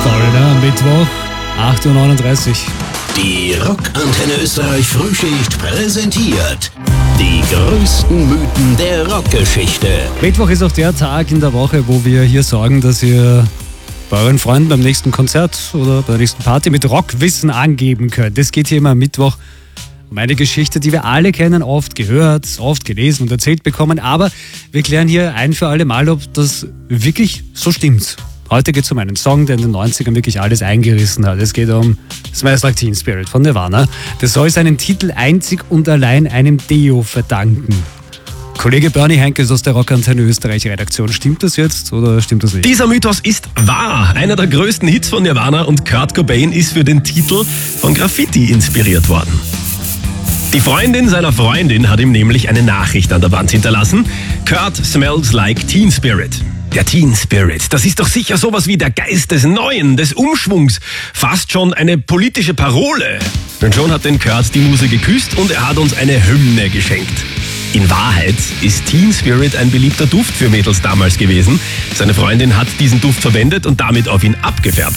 Voll, ne? Am Mittwoch, 8.39 Uhr. Die Rockantenne Österreich Frühschicht präsentiert die größten Mythen der Rockgeschichte. Mittwoch ist auch der Tag in der Woche, wo wir hier sorgen, dass ihr bei euren Freunden beim nächsten Konzert oder bei der nächsten Party mit Rockwissen angeben könnt. Es geht hier immer am Mittwoch um eine Geschichte, die wir alle kennen, oft gehört, oft gelesen und erzählt bekommen. Aber wir klären hier ein für alle Mal, ob das wirklich so stimmt. Heute geht es um einen Song, der in den 90ern wirklich alles eingerissen hat. Es geht um Smells Like Teen Spirit von Nirvana. Das soll seinen Titel einzig und allein einem Deo verdanken. Kollege Bernie Henkes aus der Rockantenne Österreich Redaktion. Stimmt das jetzt oder stimmt das nicht? Dieser Mythos ist wahr. Einer der größten Hits von Nirvana und Kurt Cobain ist für den Titel von Graffiti inspiriert worden. Die Freundin seiner Freundin hat ihm nämlich eine Nachricht an der Wand hinterlassen. Kurt smells like Teen Spirit. Der Teen Spirit, das ist doch sicher sowas wie der Geist des Neuen, des Umschwungs. Fast schon eine politische Parole. Und schon hat den Kurt die Muse geküsst und er hat uns eine Hymne geschenkt. In Wahrheit ist Teen Spirit ein beliebter Duft für Mädels damals gewesen. Seine Freundin hat diesen Duft verwendet und damit auf ihn abgefärbt.